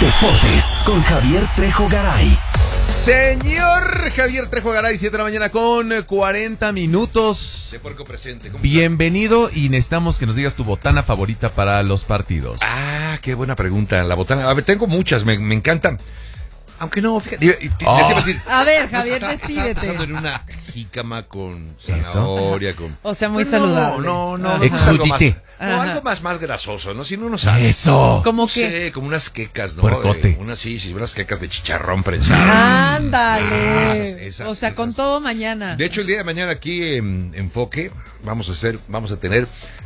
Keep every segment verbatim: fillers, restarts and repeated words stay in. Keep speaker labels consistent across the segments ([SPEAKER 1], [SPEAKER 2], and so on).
[SPEAKER 1] Deportes con Javier Trejo Garay.
[SPEAKER 2] Señor Javier Trejo Garay, siete de la mañana con cuarenta minutos.
[SPEAKER 3] De Puerco Presente.
[SPEAKER 2] Bienvenido y necesitamos que nos digas tu botana favorita para los partidos.
[SPEAKER 3] Ah, qué buena pregunta. La botana, a ver, tengo muchas, me, me encantan. Aunque no, fíjate,
[SPEAKER 2] oh.
[SPEAKER 3] decir,
[SPEAKER 4] a ver, Javier,
[SPEAKER 3] no,
[SPEAKER 4] decídete.
[SPEAKER 3] Estaba pensando en una jícama con zanahoria, con...
[SPEAKER 4] O sea, muy
[SPEAKER 3] Pero
[SPEAKER 4] saludable.
[SPEAKER 3] No, no, no,
[SPEAKER 2] no,
[SPEAKER 3] no es algo más,
[SPEAKER 2] Exótico.
[SPEAKER 3] no, algo más, más grasoso, ¿no? Si no, no sabe.
[SPEAKER 2] Eso.
[SPEAKER 4] ¿Cómo qué?
[SPEAKER 3] Sí, como unas quecas, ¿no?
[SPEAKER 2] Puercote.
[SPEAKER 3] Eh, unas, sí, sí, unas quecas de chicharrón prensado.
[SPEAKER 4] Ándale.
[SPEAKER 3] Ah, esas, esas,
[SPEAKER 4] o sea,
[SPEAKER 3] esas.
[SPEAKER 4] con todo mañana.
[SPEAKER 3] De hecho, el día de mañana aquí en Enfoque vamos a hacer, vamos a tener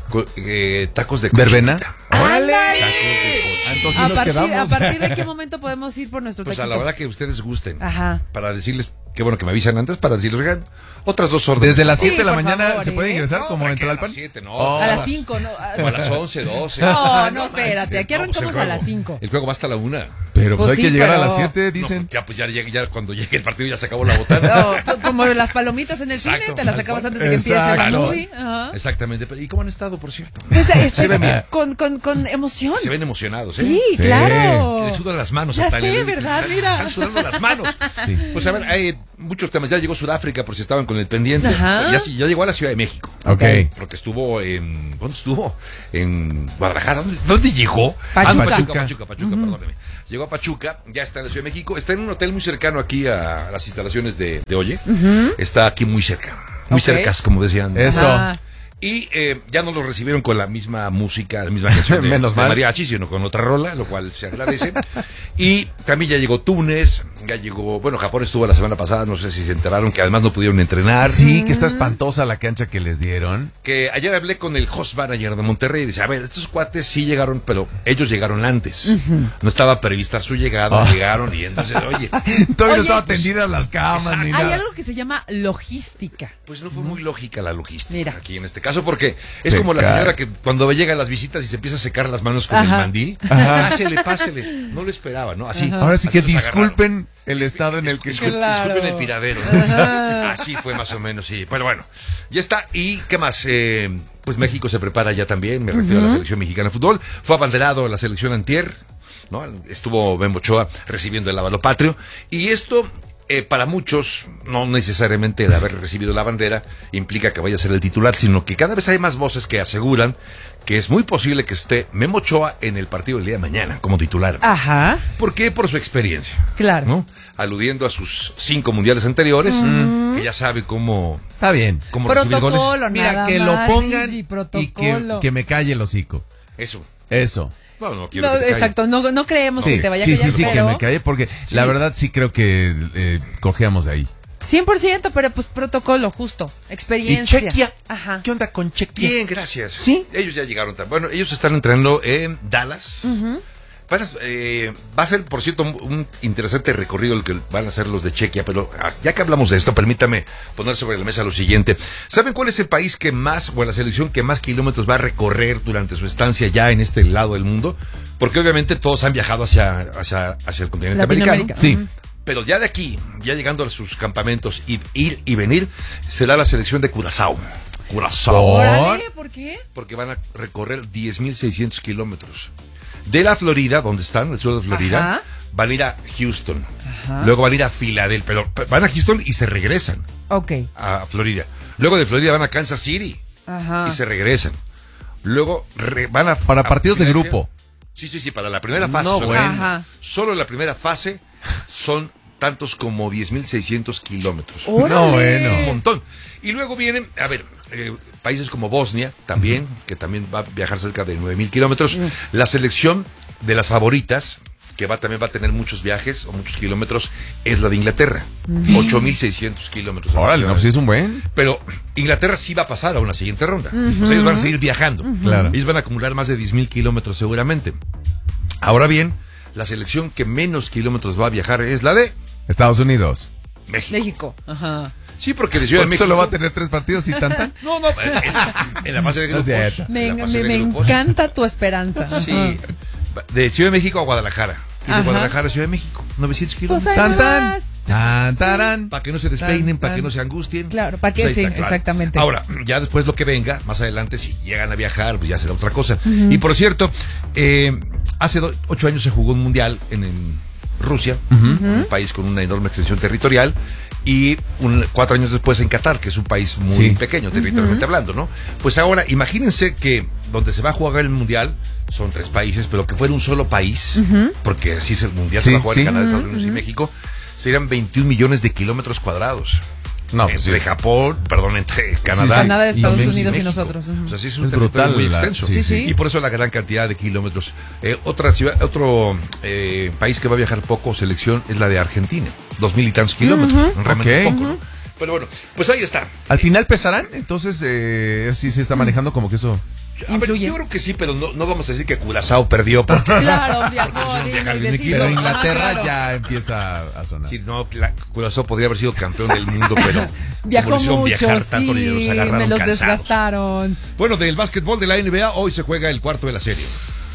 [SPEAKER 3] eh, tacos de
[SPEAKER 2] ¿Verbena?
[SPEAKER 3] cochinita.
[SPEAKER 2] ¡Órale!
[SPEAKER 3] Tacos de cochinita.
[SPEAKER 2] Entonces
[SPEAKER 4] a,
[SPEAKER 2] nos
[SPEAKER 4] partir,
[SPEAKER 2] quedamos.
[SPEAKER 4] ¿A partir de qué momento podemos ir por nuestro
[SPEAKER 3] Pues
[SPEAKER 4] taquito?
[SPEAKER 3] a la hora que ustedes gusten.
[SPEAKER 4] Ajá.
[SPEAKER 3] Para decirles, qué bueno que me avisan antes, para decirles, oigan, otras dos órdenes.
[SPEAKER 2] Desde las siete
[SPEAKER 4] Sí,
[SPEAKER 2] de la
[SPEAKER 4] por
[SPEAKER 2] mañana
[SPEAKER 4] favor,
[SPEAKER 2] se puede
[SPEAKER 4] ¿eh?
[SPEAKER 2] ingresar
[SPEAKER 3] No,
[SPEAKER 2] como
[SPEAKER 3] hombre,
[SPEAKER 2] entra
[SPEAKER 3] que
[SPEAKER 2] al
[SPEAKER 3] a
[SPEAKER 2] pan.
[SPEAKER 3] las siete, no.
[SPEAKER 2] Oh.
[SPEAKER 4] A las cinco, ¿no?
[SPEAKER 3] O a las once, doce.
[SPEAKER 4] No, no, espérate. Aquí
[SPEAKER 3] No, pues
[SPEAKER 4] arrancamos
[SPEAKER 3] el
[SPEAKER 4] a las
[SPEAKER 3] juego-
[SPEAKER 4] cinco.
[SPEAKER 3] El juego va hasta la una.
[SPEAKER 2] Pero pues,
[SPEAKER 4] Pues
[SPEAKER 2] hay
[SPEAKER 4] sí,
[SPEAKER 2] que llegar
[SPEAKER 4] pero-
[SPEAKER 2] a las siete,
[SPEAKER 3] No,
[SPEAKER 2] dicen.
[SPEAKER 3] pues ya, pues ya, llega- ya cuando llegue el partido ya se acabó la botana.
[SPEAKER 4] No, como las palomitas en el
[SPEAKER 3] Exacto.
[SPEAKER 4] cine, te las acabas antes de que empiece la
[SPEAKER 2] Exacto.
[SPEAKER 4] movie. Ajá.
[SPEAKER 3] Exactamente. ¿Y cómo han estado, por cierto?
[SPEAKER 4] Pues, este,
[SPEAKER 3] Se ven bien.
[SPEAKER 4] con, con, con emoción.
[SPEAKER 3] Se ven emocionados, ¿eh?
[SPEAKER 4] Sí,
[SPEAKER 2] Sí.
[SPEAKER 4] claro.
[SPEAKER 3] Le sudan las manos.
[SPEAKER 4] Ya
[SPEAKER 3] hasta
[SPEAKER 4] sé,
[SPEAKER 3] le-
[SPEAKER 4] ¿verdad?
[SPEAKER 3] Están,
[SPEAKER 4] Mira.
[SPEAKER 3] están sudando las manos.
[SPEAKER 2] Sí.
[SPEAKER 3] Pues a ver, hay muchos temas. Ya llegó Sudáfrica, por si estaban con el pendiente.
[SPEAKER 4] Ajá.
[SPEAKER 3] Ya, ya llegó a la Ciudad de México.
[SPEAKER 2] Ok.
[SPEAKER 3] Porque estuvo en... ¿Dónde estuvo? En Guadalajara. ¿Dónde, dónde llegó?
[SPEAKER 4] Pachuca.
[SPEAKER 3] Ah, no, Pachuca, Pachuca, Pachuca, perdóneme. Llegó a Pachuca, ya está en la Ciudad de México. Está en un hotel muy cercano aquí a las instalaciones de, de Oye. Está aquí muy cerca. Muy
[SPEAKER 4] Ok.
[SPEAKER 3] cercas, como decían.
[SPEAKER 2] Eso.
[SPEAKER 4] Ajá.
[SPEAKER 3] Y eh, ya no lo recibieron con la misma música, la misma canción de,
[SPEAKER 2] Menos
[SPEAKER 3] de
[SPEAKER 2] mal.
[SPEAKER 3] mariachi, sino con otra rola, lo cual se agradece. Y también ya llegó Túnez, ya llegó, bueno, Japón estuvo la semana pasada, no sé si se enteraron que además no pudieron entrenar.
[SPEAKER 2] Sí, que está espantosa la cancha que les dieron.
[SPEAKER 3] Que ayer hablé con el host manager de Monterrey y dice, a ver, estos cuates sí llegaron, pero ellos llegaron antes. No estaba prevista su llegada,
[SPEAKER 2] Oh.
[SPEAKER 3] llegaron y entonces, oye,
[SPEAKER 2] Todavía no
[SPEAKER 4] Oye,
[SPEAKER 2] estaban tendidas las camas
[SPEAKER 3] exacto.
[SPEAKER 2] ni
[SPEAKER 4] Hay
[SPEAKER 2] nada.
[SPEAKER 4] algo que se llama logística.
[SPEAKER 3] pues no fue muy lógica la logística
[SPEAKER 4] Mira.
[SPEAKER 3] aquí en este caso, porque es
[SPEAKER 2] Se
[SPEAKER 3] como la
[SPEAKER 2] cae.
[SPEAKER 3] señora que cuando llegan las visitas y se empieza a secar las manos con
[SPEAKER 4] Ajá.
[SPEAKER 3] el mandí,
[SPEAKER 2] Ajá.
[SPEAKER 3] pásele, pásele, no lo esperaba, ¿no? Así.
[SPEAKER 2] Ahora sí
[SPEAKER 3] así
[SPEAKER 2] que
[SPEAKER 3] los agarraron.
[SPEAKER 2] disculpen el estado en el que...
[SPEAKER 3] Discul-
[SPEAKER 4] Claro.
[SPEAKER 3] Disculpen el tiradero.
[SPEAKER 4] Ajá.
[SPEAKER 3] Así fue más o menos, sí. Pero bueno, ya está. ¿Y qué más? Eh, pues México se prepara ya también, me refiero a la selección mexicana de fútbol. Fue abanderado la selección antier, ¿no? Estuvo Memo Ochoa recibiendo el lavado patrio. Y esto... Eh, para muchos, no necesariamente el haber recibido la bandera implica que vaya a ser el titular, sino que cada vez hay más voces que aseguran que es muy posible que esté Memo Ochoa en el partido del día de mañana como titular.
[SPEAKER 4] Ajá.
[SPEAKER 3] ¿Por qué? Por su experiencia.
[SPEAKER 4] Claro.
[SPEAKER 3] ¿No? Aludiendo a sus cinco mundiales anteriores, que ya sabe cómo,
[SPEAKER 2] Está bien.
[SPEAKER 3] cómo recibir goles.
[SPEAKER 4] Protocolo,
[SPEAKER 2] Mira,
[SPEAKER 4] nada
[SPEAKER 2] que
[SPEAKER 4] más,
[SPEAKER 2] lo pongan
[SPEAKER 4] Gigi,
[SPEAKER 2] y que,
[SPEAKER 4] protocolo.
[SPEAKER 2] que me calle el hocico.
[SPEAKER 3] Eso.
[SPEAKER 2] Eso.
[SPEAKER 3] Bueno, no quiero
[SPEAKER 4] No,
[SPEAKER 3] que te
[SPEAKER 4] exacto, no, no creemos
[SPEAKER 2] Sí,
[SPEAKER 4] que te vaya a
[SPEAKER 2] sí,
[SPEAKER 4] callar,
[SPEAKER 2] sí, sí, que
[SPEAKER 4] pero
[SPEAKER 2] me calle porque la verdad sí creo que eh, cojeamos de ahí.
[SPEAKER 4] cien por ciento, pero pues protocolo, justo, experiencia.
[SPEAKER 2] ¿Y Chequia?
[SPEAKER 4] Ajá.
[SPEAKER 2] ¿Qué onda con Chequia?
[SPEAKER 3] Bien, gracias.
[SPEAKER 2] ¿Sí?
[SPEAKER 3] Ellos ya llegaron. tam- Bueno, ellos están entrenando en Dallas. Van a- eh, va a ser, por cierto, un, un interesante recorrido el que van a hacer los de Chequia, pero ah, ya que hablamos de esto, permítame poner sobre la mesa lo siguiente. ¿Saben cuál es el país que más, o la selección que más kilómetros va a recorrer durante su estancia ya en este lado del mundo? Porque obviamente todos han viajado hacia, hacia, hacia el continente americano.
[SPEAKER 4] Latinoamérica.
[SPEAKER 2] Sí.
[SPEAKER 4] Ujú.
[SPEAKER 3] Pero ya de aquí, ya llegando a sus campamentos, y ir y venir, será la selección de Curazao. Curazao.
[SPEAKER 2] Oh.
[SPEAKER 4] Órale, ¿por qué?
[SPEAKER 3] Porque van a recorrer diez mil seiscientos kilómetros. De la Florida, donde están, el sur de Florida,
[SPEAKER 4] Ajá.
[SPEAKER 3] van a ir a Houston. Luego van a ir a Filadelfia. Pero van a Houston y se regresan
[SPEAKER 4] Ok.
[SPEAKER 3] a Florida. Luego de Florida van a Kansas City
[SPEAKER 4] Ajá.
[SPEAKER 3] y se regresan. Luego re- van a...
[SPEAKER 2] Para
[SPEAKER 3] a
[SPEAKER 2] partidos de
[SPEAKER 3] Filadelfia.
[SPEAKER 2] grupo.
[SPEAKER 3] Sí, sí, sí, para la primera fase.
[SPEAKER 2] No,
[SPEAKER 3] solo,
[SPEAKER 2] bueno.
[SPEAKER 4] Ajá.
[SPEAKER 3] solo en la primera fase son tantos como diez mil seiscientos kilómetros.
[SPEAKER 4] Órale.
[SPEAKER 2] No, bueno.
[SPEAKER 3] Un montón. Y luego vienen, a ver, eh, países como Bosnia también, que también va a viajar cerca de nueve mil kilómetros. La selección de las favoritas, que va también va a tener muchos viajes o muchos kilómetros, es la de Inglaterra. ocho mil seiscientos kilómetros.
[SPEAKER 2] Órale, no, pues sí es un buen.
[SPEAKER 3] Pero Inglaterra sí va a pasar a una siguiente ronda. O sea, ellos van a seguir viajando.
[SPEAKER 2] Claro.
[SPEAKER 3] Ellos van a acumular más de diez mil kilómetros seguramente. Ahora bien, la selección que menos kilómetros va a viajar es la de
[SPEAKER 2] Estados Unidos.
[SPEAKER 3] México.
[SPEAKER 4] México. Ajá.
[SPEAKER 3] Sí, porque de Ciudad de
[SPEAKER 2] Porque
[SPEAKER 3] México...
[SPEAKER 2] solo va a tener tres partidos y tanta.
[SPEAKER 3] No, no, en, en la, en la fase de
[SPEAKER 2] No es
[SPEAKER 3] grupos.
[SPEAKER 2] cierto.
[SPEAKER 4] Me,
[SPEAKER 3] en la fase
[SPEAKER 4] me,
[SPEAKER 3] de
[SPEAKER 4] me
[SPEAKER 3] grupos.
[SPEAKER 4] encanta tu esperanza.
[SPEAKER 3] Sí. De Ciudad de México a Guadalajara. Y de
[SPEAKER 4] Ajá.
[SPEAKER 3] Guadalajara a Ciudad de México. novecientos kilómetros.
[SPEAKER 4] Pues ahí
[SPEAKER 2] Tan, tan.
[SPEAKER 4] vas.
[SPEAKER 2] Tan, tarán.
[SPEAKER 3] Para que no se despeinen,
[SPEAKER 2] Tan,
[SPEAKER 3] para que
[SPEAKER 2] tan.
[SPEAKER 3] no se angustien.
[SPEAKER 4] Claro, para que
[SPEAKER 3] Pues ahí
[SPEAKER 4] sí,
[SPEAKER 3] está, claro.
[SPEAKER 4] exactamente.
[SPEAKER 3] Ahora, ya después lo que venga, más adelante, si llegan a viajar, pues ya será otra cosa. Y por cierto, eh, hace do- ocho años se jugó un mundial en, en Rusia, un país con una enorme extensión territorial, y un, cuatro años después en Qatar, que es un país muy
[SPEAKER 2] Sí.
[SPEAKER 3] pequeño, territorialmente hablando, ¿no? Pues ahora, imagínense que donde se va a jugar el mundial son tres países, pero que fuera un solo país, porque así es el mundial,
[SPEAKER 2] Sí,
[SPEAKER 3] se va a jugar
[SPEAKER 2] sí.
[SPEAKER 3] en Canadá, Estados Unidos y México, serían veintiún millones de kilómetros cuadrados.
[SPEAKER 2] No, pues
[SPEAKER 3] entre
[SPEAKER 2] sí.
[SPEAKER 3] Japón, perdón, entre Canadá,
[SPEAKER 4] Canadá, Estados
[SPEAKER 3] y
[SPEAKER 4] Unidos y
[SPEAKER 3] México.
[SPEAKER 4] nosotros, ujú.
[SPEAKER 3] O sea, sí es un
[SPEAKER 2] Es
[SPEAKER 3] territorio
[SPEAKER 2] brutal
[SPEAKER 3] muy
[SPEAKER 2] la-
[SPEAKER 3] extenso.
[SPEAKER 2] sí,
[SPEAKER 4] sí.
[SPEAKER 3] Y por eso la gran cantidad de kilómetros. Eh, otra ciudad, otro eh, país que va a viajar poco, selección, es la de Argentina. Dos mil y tantos kilómetros. Realmente
[SPEAKER 2] Ok.
[SPEAKER 3] es poco, ¿no? Pero bueno, pues ahí está.
[SPEAKER 2] Al final pesarán, entonces eh, sí se está manejando como que eso.
[SPEAKER 3] A ver,
[SPEAKER 4] Influye.
[SPEAKER 3] yo creo que sí, pero no, no vamos a decir que Curazao perdió porque
[SPEAKER 4] Claro, viajó,
[SPEAKER 3] Porque
[SPEAKER 4] vino
[SPEAKER 3] viajar
[SPEAKER 4] y
[SPEAKER 3] bien
[SPEAKER 4] deshizo.
[SPEAKER 3] equipo.
[SPEAKER 2] Pero
[SPEAKER 4] Ajá,
[SPEAKER 2] Inglaterra
[SPEAKER 4] claro.
[SPEAKER 2] ya empieza a sonar.
[SPEAKER 3] sí, no, la- Curazao podría haber sido campeón del mundo, pero
[SPEAKER 4] Viajó
[SPEAKER 3] como lo hicieron
[SPEAKER 4] mucho,
[SPEAKER 3] viajar
[SPEAKER 4] sí,
[SPEAKER 3] tanto, y los agarraron
[SPEAKER 4] me los
[SPEAKER 3] cansados.
[SPEAKER 4] desgastaron.
[SPEAKER 3] Bueno, del básquetbol de la N B A, hoy se juega el cuarto de la serie.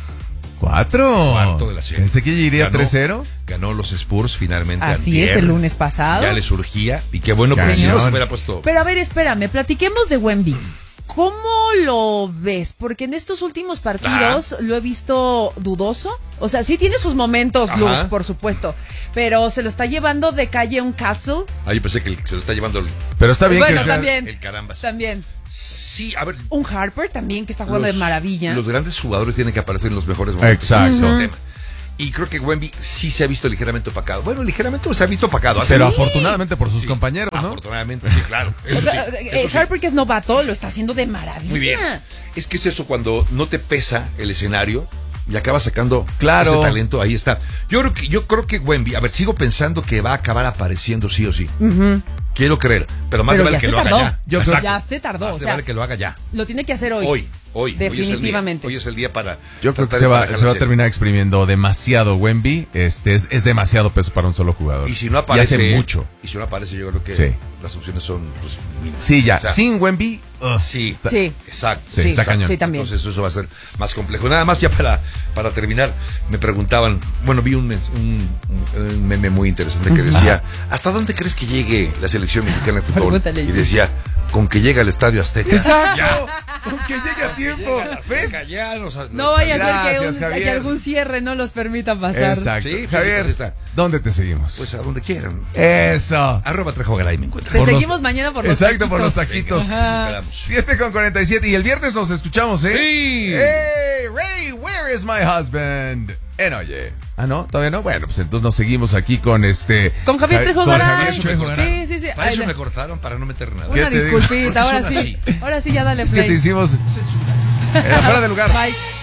[SPEAKER 2] ¿Cuatro?
[SPEAKER 3] Cuarto de la serie.
[SPEAKER 2] Pensé que ya iría
[SPEAKER 3] Ganó-
[SPEAKER 2] tres cero.
[SPEAKER 3] Ganó los Spurs finalmente.
[SPEAKER 4] Así es,
[SPEAKER 3] antier.
[SPEAKER 4] el lunes pasado.
[SPEAKER 3] Ya le surgía. Y qué bueno, porque si
[SPEAKER 2] Cañón.
[SPEAKER 3] no se hubiera puesto.
[SPEAKER 4] Pero a ver, espérame, platiquemos de Wemby. ¿Cómo lo ves? Porque en estos últimos partidos lo he visto dudoso. O sea, sí tiene sus momentos,
[SPEAKER 3] Ajá.
[SPEAKER 4] Luz, por supuesto. Pero se lo está llevando de calle un Castle.
[SPEAKER 3] Ah, yo pensé que se lo está llevando el,
[SPEAKER 2] Pero está bien
[SPEAKER 4] Bueno,
[SPEAKER 2] que sea-
[SPEAKER 4] también.
[SPEAKER 3] el carambas.
[SPEAKER 4] También.
[SPEAKER 3] Sí, a ver.
[SPEAKER 4] Un Harper también, que está jugando
[SPEAKER 3] los-
[SPEAKER 4] de maravilla.
[SPEAKER 3] Los grandes jugadores tienen que aparecer en los mejores momentos.
[SPEAKER 2] Exacto.
[SPEAKER 3] Ese es el tema. Y creo que Wemby sí se ha visto ligeramente opacado. Bueno, ligeramente se ha visto opacado. Así-
[SPEAKER 2] Pero afortunadamente por sus
[SPEAKER 3] Sí,
[SPEAKER 2] compañeros, ¿no?
[SPEAKER 3] Afortunadamente, sí, claro. Eso
[SPEAKER 4] O sea,
[SPEAKER 3] sí,
[SPEAKER 4] eh,
[SPEAKER 3] eso sí.
[SPEAKER 4] Harper, que es novato, lo está haciendo de maravilla.
[SPEAKER 3] Muy bien. Es que es eso cuando no te pesa el escenario y acabas sacando
[SPEAKER 2] Claro.
[SPEAKER 3] ese talento, ahí está. Yo creo que yo creo que Wemby, a ver, sigo pensando que va a acabar apareciendo sí o sí. Quiero creer, pero más
[SPEAKER 4] Pero
[SPEAKER 3] te vale
[SPEAKER 4] ya
[SPEAKER 3] que
[SPEAKER 4] se
[SPEAKER 3] lo haga
[SPEAKER 4] tardó.
[SPEAKER 3] ya.
[SPEAKER 2] Yo creo-
[SPEAKER 3] Exacto.
[SPEAKER 4] Ya se tardó,
[SPEAKER 3] Más
[SPEAKER 4] o
[SPEAKER 3] te
[SPEAKER 4] sea,
[SPEAKER 3] vale que lo haga ya.
[SPEAKER 4] Lo tiene que hacer hoy.
[SPEAKER 3] Hoy, hoy.
[SPEAKER 4] Definitivamente.
[SPEAKER 3] Hoy es el día, hoy es el día para.
[SPEAKER 2] Yo creo que
[SPEAKER 3] tratar
[SPEAKER 2] se
[SPEAKER 3] de
[SPEAKER 2] va,
[SPEAKER 3] manejar
[SPEAKER 2] se va
[SPEAKER 3] la
[SPEAKER 2] a
[SPEAKER 3] serie.
[SPEAKER 2] terminar exprimiendo demasiado Wemby. Este es, es demasiado peso para un solo jugador.
[SPEAKER 3] Y si no aparece.
[SPEAKER 2] Y hace mucho.
[SPEAKER 3] Y si no aparece, yo creo que
[SPEAKER 2] Sí.
[SPEAKER 3] las opciones son pues, mínimas.
[SPEAKER 2] Sí, ya.
[SPEAKER 3] O sea,
[SPEAKER 2] Sin Wemby. ugh.
[SPEAKER 3] Sí,
[SPEAKER 4] Sí.
[SPEAKER 3] exacto.
[SPEAKER 2] Sí, está
[SPEAKER 3] exacto.
[SPEAKER 2] cañón.
[SPEAKER 4] Sí, también.
[SPEAKER 3] Entonces eso va a ser más complejo. Nada más ya para, para terminar, me preguntaban, bueno, vi un, mens- un, un meme muy interesante que decía, ¿hasta dónde crees que llegue la selección mexicana de fútbol?
[SPEAKER 4] Pregúntale.
[SPEAKER 3] Y decía, con que llegue al Estadio Azteca.
[SPEAKER 2] Exacto. Con que llegue a tiempo.
[SPEAKER 3] Llega al
[SPEAKER 2] ¿Ves?
[SPEAKER 3] Azteca, ya nos-
[SPEAKER 4] No vaya a ser que,
[SPEAKER 2] Gracias,
[SPEAKER 4] un-
[SPEAKER 2] Javier.
[SPEAKER 4] que algún cierre no los permita pasar.
[SPEAKER 2] Exacto.
[SPEAKER 3] Sí, pues,
[SPEAKER 2] Javier,
[SPEAKER 3] pues, está.
[SPEAKER 2] ¿dónde te seguimos?
[SPEAKER 3] Pues a donde quieran.
[SPEAKER 2] Eso.
[SPEAKER 3] Arroba Trejo Garay me encuentran.
[SPEAKER 4] Te
[SPEAKER 2] Por los-
[SPEAKER 4] seguimos mañana por los
[SPEAKER 2] Exacto, por los
[SPEAKER 4] taquitos.
[SPEAKER 2] taquitos.
[SPEAKER 4] Ajá.
[SPEAKER 2] siete con cuarenta y siete. Y el viernes nos escuchamos, ¿eh?
[SPEAKER 3] Sí.
[SPEAKER 2] Hey, Ray, where is my husband? En Oye. Ah, ¿no? ¿Todavía no? Bueno, pues entonces nos seguimos aquí con este...
[SPEAKER 4] Con Javier
[SPEAKER 2] Ja-
[SPEAKER 4] Trejo
[SPEAKER 2] con
[SPEAKER 4] Garay.
[SPEAKER 2] Javier Trejo Garay.
[SPEAKER 4] Sí, sí, sí.
[SPEAKER 3] Para eso
[SPEAKER 4] Ay,
[SPEAKER 3] me cortaron, para no meter nada.
[SPEAKER 2] ¿Qué
[SPEAKER 4] Una
[SPEAKER 2] te digo?
[SPEAKER 4] disculpita, ahora
[SPEAKER 3] Porque
[SPEAKER 4] sí.
[SPEAKER 3] son
[SPEAKER 4] Ahora sí ya dale
[SPEAKER 2] Es que te
[SPEAKER 4] play.
[SPEAKER 2] hicimos... Era fuera de lugar.
[SPEAKER 4] Bye.